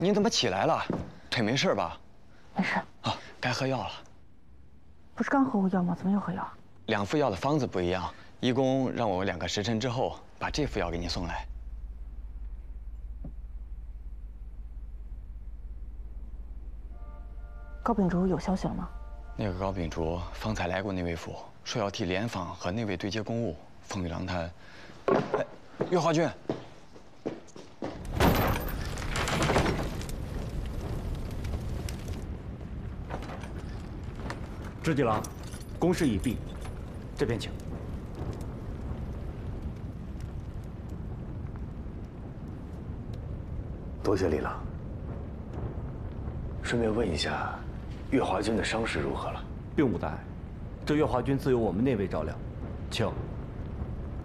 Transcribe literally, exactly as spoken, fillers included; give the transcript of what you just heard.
你怎么起来了？腿没事吧？ 没事。 啊，该喝药了。 不是刚喝过药吗？怎么又喝药？ 两副药的方子不一样，医公让我两个时辰之后把这副药给你送来。 高秉烛有消息了吗？ 那个高秉烛方才来过内卫府，说要替联访和内卫对接公务。风雨郎他，哎，岳华君。 知己郎，公事已毕，这边请。 多谢李郎。顺便问一下，月华君的伤势如何了？ 并无大碍，这月华君自有我们内卫照料，请